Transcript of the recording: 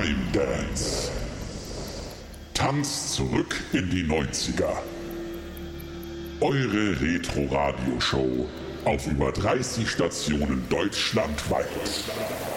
Time Dance. Tanzt zurück in die 90er. Eure Retro-Radio-Show auf über 30 Stationen deutschlandweit.